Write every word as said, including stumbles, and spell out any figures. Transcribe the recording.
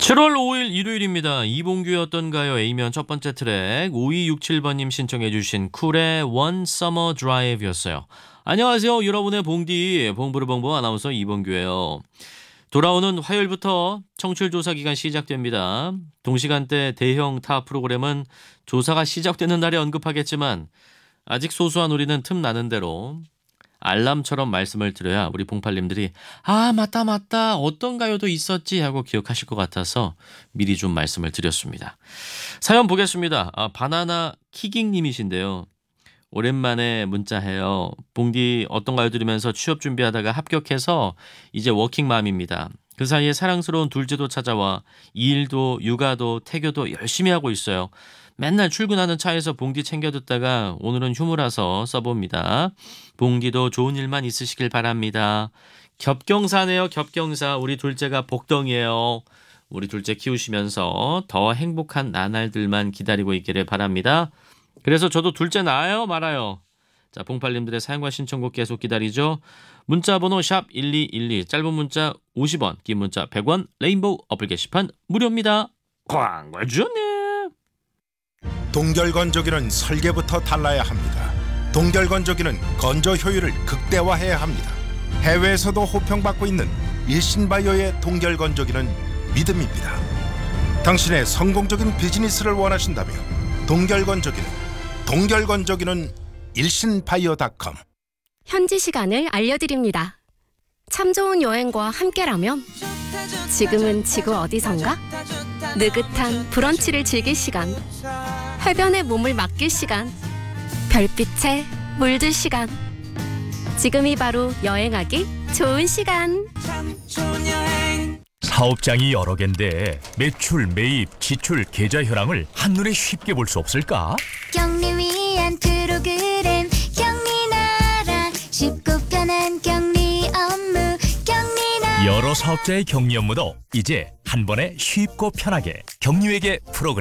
칠월 오일 일요일입니다. 이봉규의 어떤가요? A면 첫 번째 트랙 오이육칠 번님 신청해 주신 쿨의 One Summer Drive였어요. 안녕하세요. 여러분의 봉디 봉부르봉부 아나운서 이봉규예요. 돌아오는 화요일부터 청취율조사 기간 시작됩니다. 동시간대 대형 타 프로그램은 조사가 시작되는 날에 언급하겠지만 아직 소소한 우리는 틈나는 대로 알람처럼 말씀을 드려야 우리 봉팔님들이 아 맞다 맞다 어떤 가요도 있었지 하고 기억하실 것 같아서 미리 좀 말씀을 드렸습니다. 사연 보겠습니다. 아, 바나나 키깅님이신데요. 오랜만에 문자해요. 봉디 어떤 가요 들으면서 취업 준비하다가 합격해서 이제 워킹맘입니다. 그 사이에 사랑스러운 둘째도 찾아와 일도 육아도 태교도 열심히 하고 있어요. 맨날 출근하는 차에서 봉디 챙겨 듣다가 오늘은 휴무라서 써봅니다. 봉디도 좋은 일만 있으시길 바랍니다. 겹경사네요. 겹경사. 우리 둘째가 복덩이에요. 우리 둘째 키우시면서 더 행복한 나날들만 기다리고 있기를 바랍니다. 그래서 저도 둘째 낳아요 말아요. 자, 봉팔님들의 사연과 신청곡 계속 기다리죠. 문자번호 샵 일이일이 짧은 문자 오십 원 긴 문자 백 원 레인보우 어플 게시판 무료입니다. 광고주네. 동결건조기는 설계부터 달라야 합니다. 동결건조기는 건조 효율을 극대화해야 합니다. 해외에서도 호평받고 있는 일신바이오의 동결건조기는 믿음입니다. 당신의 성공적인 비즈니스를 원하신다면 동결건조기는 동결건조기는 일신바이오닷컴. 현지 시간을 알려드립니다. 참 좋은 여행과 함께라면 지금은 지구 어디선가? 느긋한 브런치를 즐길 시간, 해변에 몸을 맡길 시간, 별빛에 물들 시간. 지금이 바로 여행하기 좋은 시간. 사업장이 여러 갠데 매출, 매입, 지출, 계좌 현황을 한눈에 쉽게 볼 수 없을까? 격리 위한 프로그램 격리나라 쉽고 편한 격리 업무 격리나라. 여러 사업자의 격리 업무도 이제 한 번에 쉽고 편하게 격리회계 프로그램